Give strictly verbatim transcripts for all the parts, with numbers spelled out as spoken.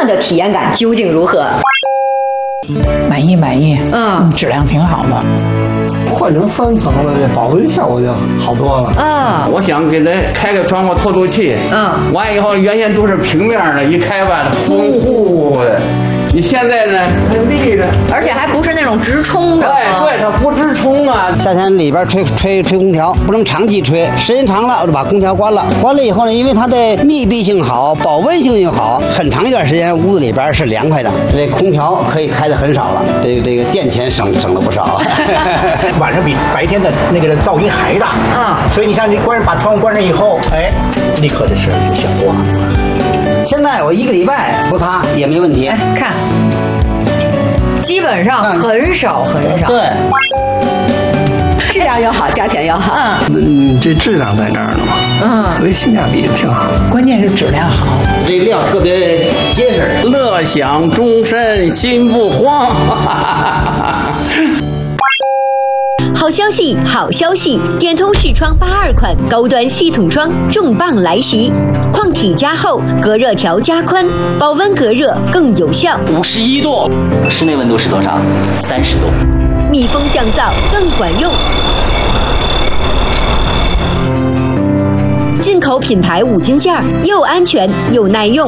们的体验感究竟如何？ 满意满意， 嗯， 质量挺好的。 换成三层的这保温效果就好多了。 啊， 我想给它开个窗户透透气。 嗯， 完以后原先都是平面的，一开吧风呼的。你现在呢，它立着， 而且还不是那种直冲着。 对对，它不直冲啊。 夏天里边吹吹吹空调，不能长期吹，时间长了我就把空调关了。关了以后呢，因为它的密闭性好，保温性又好，很长一段时间屋子里边是凉快的。这空调可以开的很少了，这个这个电钱省省了不少。 晚上比白天的那个噪音还大啊， 所以你像你关把窗户关上以后，哎，立刻这事儿就响过。 现在我一个礼拜不擦也没问题。 哎，看，基本上很少很少。 对， 质量又好，价钱又好。 嗯，这质量在这儿呢嘛， 嗯， 所以性价比挺好。 关键是质量好， 这料特别结实， 乐享终身心不慌。 好消息，好消息！电通视窗八二款高端系统窗重磅来袭，矿体加厚，隔热条加宽，保温隔热更有效。 五十一度，室内温度是多少？三十度。 密封降噪更管用。进口品牌五金件，又安全又耐用。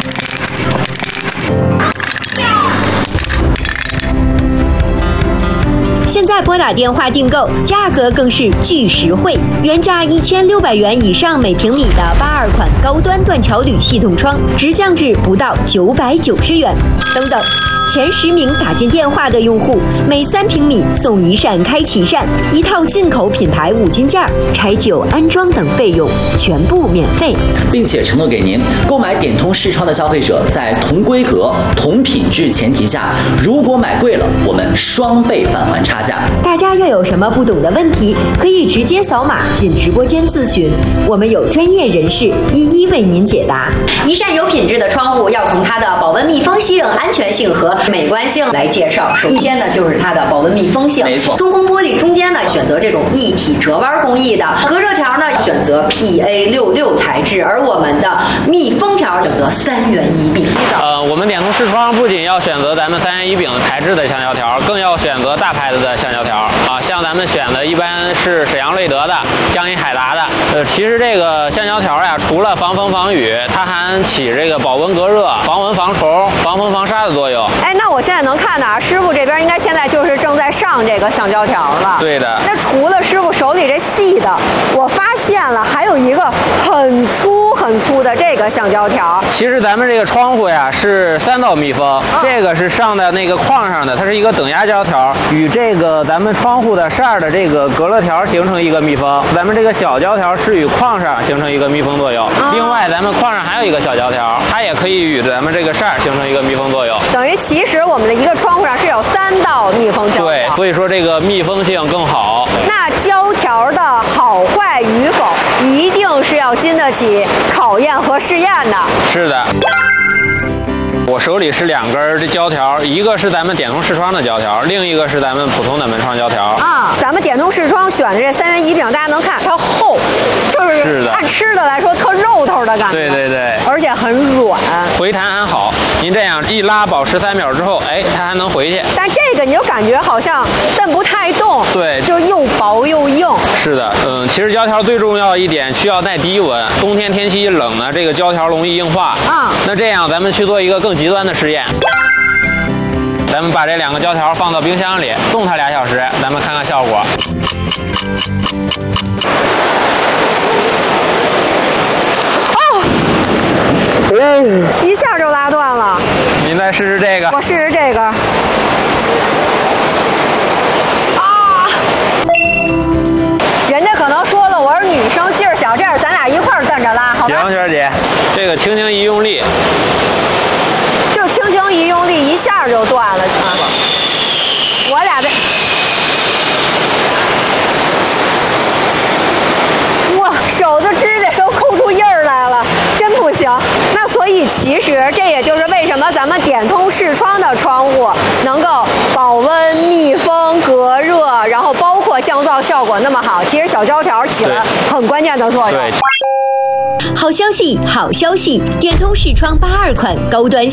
现在拨打电话订购，价格更是巨实惠，原价一千六百元以上每平米的八二款高端断桥铝系统窗，直降至不到九百九十元。等等，前十名打进电话的用户，每三平米送一扇开启扇，一套进口品牌五金件，拆旧、安装等费用全部免费， 并且承诺给您，购买点通视窗的消费者，在同规格、同品质前提下，如果买贵了，我们双倍返还差价。 大家要有什么不懂的问题，可以直接扫码进直播间咨询，我们有专业人士一一为您解答。 一扇有品质的窗户要从它的保温密封性、安全性和美观性来介绍。首先呢，就是它的保温密封性。 没错， 中空玻璃中间呢选择这种一体折弯工艺的，隔热条呢选择 P A 六六 材质，而我们的密封条选择三元一柄。 呃，我们点通视窗不仅要选择咱们三元一柄材质的橡胶条，更要选择大牌子的橡胶条啊，像咱们选的一般是沈阳瑞德的、江阴海达的。呃，其实这个橡胶条呀，除了防风防雨，它还起这个保温隔热、防蚊防虫、防风防沙的作用。 哎，那我现在能看到啊，师傅这边应该现在就是正在上这个橡胶条了。 对的。 那除了师傅手里这细的，我发现了还有一个很粗很粗的这个橡胶条。 其实咱们这个窗户呀是三道密封，啊、这个是上在那个框上的，它是一个等压胶条，与这个咱们窗户的扇的这个隔热条形成一个密封。咱们这个小胶条是与框上形成一个密封作用。啊、另外，咱们框上还有一个小胶条，它也可以与咱们这个扇形成一个密封作用。 等于其实我们的一个窗户上是有三道密封胶条。 对，所以说这个密封性更好。 那胶条的好坏与否，一定是要经得起考验和试验的。 是的。我手里是两根这胶条，一个是咱们点通视窗的胶条，另一个是咱们普通的门窗胶条。 啊，咱们点通视窗选的这三元一柄，大家能看它厚，就是按吃的来说特肉头的感觉。 对对对， 而且很软， 回弹还好。您这样一拉保持三秒之后，哎，它还能回去。 但这个你就感觉好像蹬不太动， 对， 就又薄又硬。 是的，嗯，其实胶条最重要一点需要耐低温，冬天天气一冷呢，这个胶条容易硬化。 啊， 那这样咱们去做一个更极端的实验，咱们把这两个胶条放到冰箱里冻它俩小时，咱们看看效果。 哦，一下就拉断了。 您再试试这个。 我试试这个。啊！人家可能说了，我是女生，劲儿小，这样咱俩一块儿蹬着拉，好吧？ 行，娟姐，这个轻轻一用力。 就轻轻一用力，一下就断了。我俩这，哇，手的指甲都抠出印儿来了，真不行。那所以其实这也就是为什么咱们点通视窗的窗户能够保温、密封、隔热，然后包括降噪效果那么好。其实小胶条起了很关键的作用。 对。 好消息，好消息！电通视窗八二款高端